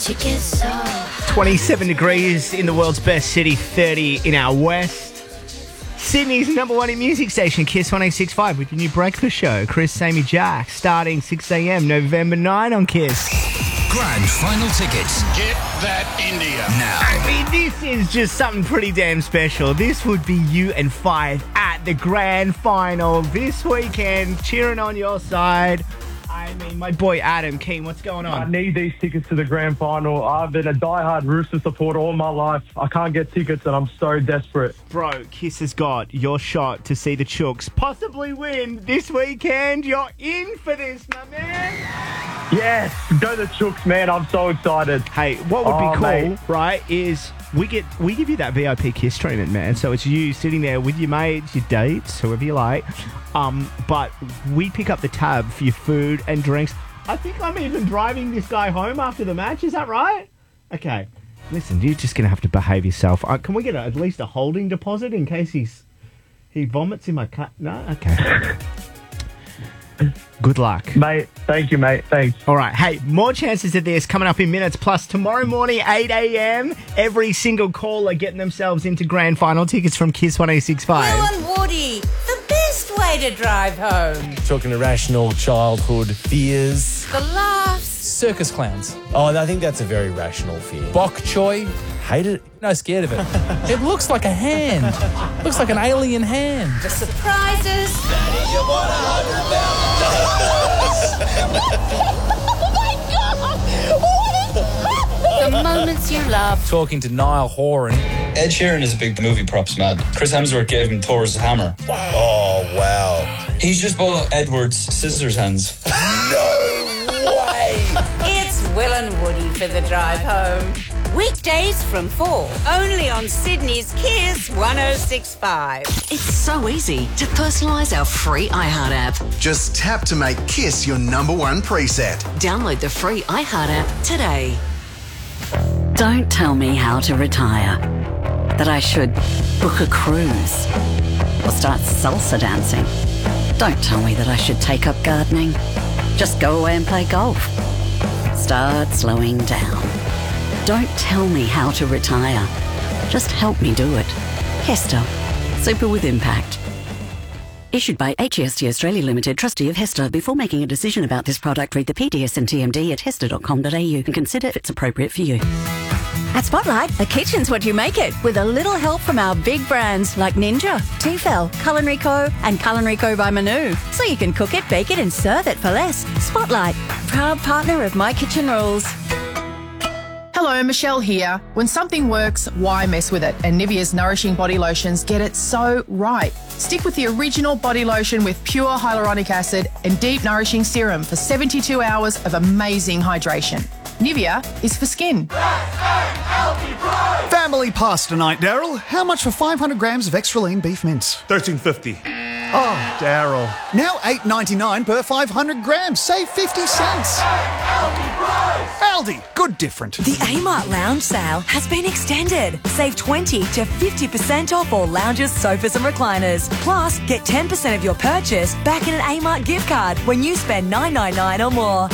you get so 27 degrees in the world's best city, 30 in our west. Sydney's number one in music station, Kiss 106.5, with your new breakfast show, Chris, Sammy, Jack, starting 6 a.m. November 9 on Kiss. Grand final tickets. Get that India. Now. I mean, this is just something pretty damn special. This would be you and Five at the grand final this weekend, cheering on your side. I mean, my boy Adam Keen, what's going on? I need these tickets to the grand final. I've been a diehard Rooster supporter all my life. I can't get tickets and I'm so desperate. Bro, Kiss has got your shot to see the Chooks possibly win this weekend. You're in for this, my man. Yes, go the Chooks, man. I'm so excited. Hey, what would be cool, mate. right, is we give you that VIP Kiss treatment, man. So it's you sitting there with your mates, your dates, whoever you like. But we pick up the tab for your food and drinks. I think I'm even driving this guy home after the match. Is that right? Okay. Listen, you're just going to have to behave yourself. Can we get at least a holding deposit in case he vomits in my car? No? Okay. Good luck. Mate, thank you, mate. Thanks. All right. Hey, more chances of this coming up in minutes. Plus, tomorrow morning, 8 a.m., every single caller getting themselves into grand final tickets from Kiss 106.5. Will and Woody, the best way to drive home. Talking irrational childhood fears. The laughs. Circus clowns. Oh, I think that's a very rational fear. Bok choy. Hate it. No, scared of it. It looks like a hand. Looks like an alien hand. The surprises. The moments you love. Talking to Niall Horan. Ed Sheeran is a big movie props man. Chris Hemsworth gave him Thor's hammer. Oh, wow. He's just bought Edward's scissors hands. It's Will and Woody for the drive home. Weekdays from 4, only on Sydney's Kiss 106.5. It's so easy to personalise our free iHeart app. Just tap to make Kiss your number one preset. Download the free iHeart app today. Don't tell me how to retire. That I should book a cruise or start salsa dancing. Don't tell me that I should take up gardening. Just go away and play golf. Start slowing down. Don't tell me how to retire. Just help me do it. Hester. Super with impact. Issued by HEST Australia Limited, trustee of Hester. Before making a decision about this product, read the PDS and TMD at hester.com.au and consider if it's appropriate for you. At Spotlight, a kitchen's what you make it, with a little help from our big brands like Ninja, Tefal, Culinary Co, and Culinary Co by Manu. So you can cook it, bake it, and serve it for less. Spotlight, proud partner of My Kitchen Rules. Hello, Michelle here. When something works, why mess with it? And Nivea's Nourishing Body Lotions get it so right. Stick with the original body lotion with pure hyaluronic acid and deep nourishing serum for 72 hours of amazing hydration. Nivea is for skin. Family pasta night, Daryl. How much for 500 grams of extra lean beef mince? $13.50. Oh, Daryl. Now $8.99 per 500 grams. Save 50 cents. Aldi. Good different. The Amart Lounge sale has been extended. Save 20 to 50% off all lounges, sofas and recliners. Plus, get 10% of your purchase back in an Amart gift card when you spend $9.99 or more.